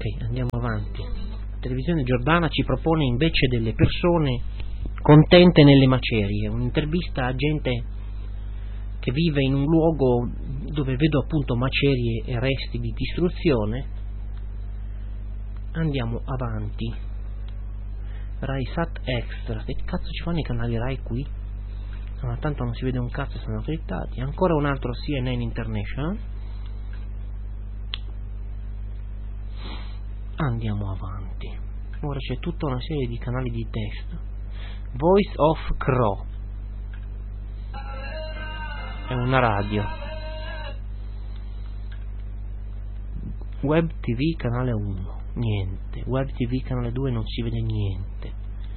Ok, andiamo avanti. La televisione giordana ci propone invece delle persone contente nelle macerie, un'intervista a gente che vive in un luogo dove vedo appunto macerie e resti di distruzione. Andiamo avanti. Rai Sat Extra, che cazzo ci fanno i canali Rai qui? Ma tanto non si vede un cazzo, sono criptati. Ancora un altro CNN International. Andiamo avanti. Ora c'è tutta una serie di canali di testo. Voice of Crow è una radio. Web TV canale 1 niente. Web TV canale 2 non si vede niente.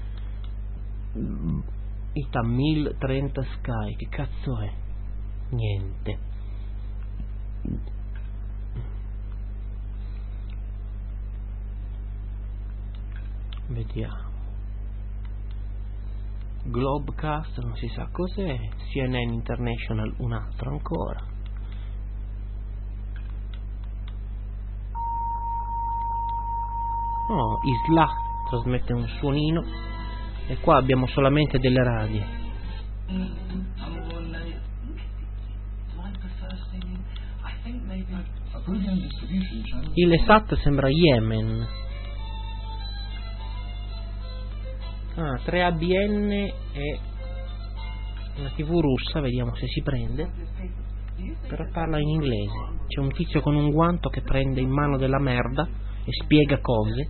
I Tamil 30 Sky, che cazzo è? Niente. Vediamo. Globecast non si sa cos'è. CNN International un altro ancora. Oh, Isla trasmette un suonino e qua abbiamo solamente delle radio. Il Esat sembra Yemen. 3ABN e una TV russa, vediamo se si prende, però parla in inglese. C'è un tizio con un guanto che prende in mano della merda e spiega cose.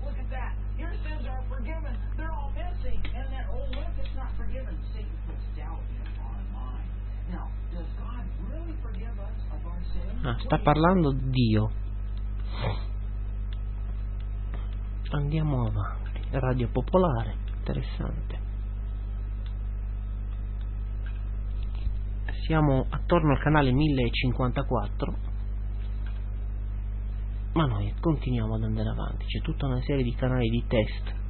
Sta parlando Dio. Andiamo avanti. Radio Popolare, interessante. Siamo attorno al canale 1054, ma noi continuiamo ad andare avanti. C'è tutta una serie di canali di test